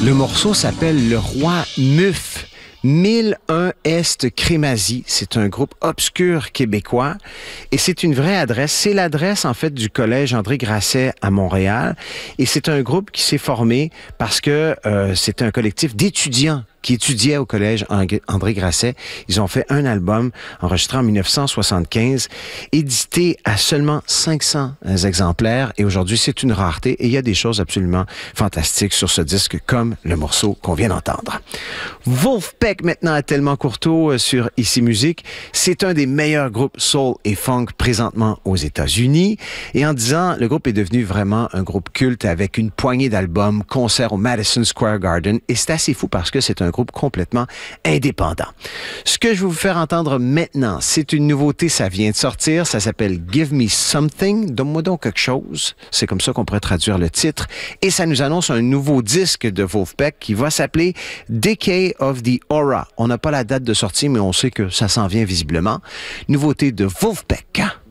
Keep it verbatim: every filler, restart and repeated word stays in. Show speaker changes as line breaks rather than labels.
Le morceau s'appelle Le Roi Muf. mille un Est Crémazie, c'est un groupe obscur québécois et c'est une vraie adresse. C'est l'adresse en fait du collège André Grasset à Montréal et c'est un groupe qui s'est formé parce que euh, c'est un collectif d'étudiants qui étudiaient au collège André Grasset. Ils ont fait un album enregistré en mille neuf cent soixante-quinze, édité à seulement cinq cents exemplaires et aujourd'hui c'est une rareté et il y a des choses absolument fantastiques sur ce disque comme le morceau qu'on vient d'entendre. Vulfpeck maintenant à Tellement Courteau sur Ici Musique. C'est un des meilleurs groupes soul et funk présentement aux États-Unis et en dix ans, le groupe est devenu vraiment un groupe culte avec une poignée d'albums, concerts au Madison Square Garden et c'est assez fou parce que c'est un groupe complètement indépendant. Ce que je vais vous faire entendre maintenant, c'est une nouveauté, ça vient de sortir, ça s'appelle Give Me Something, donne-moi donc quelque chose, c'est comme ça qu'on pourrait traduire le titre, et ça nous annonce un nouveau disque de Vulfpeck qui va s'appeler Decay of the Aura. On n'a pas la date de sortie, mais on sait que ça s'en vient visiblement. Nouveauté de Vulfpeck.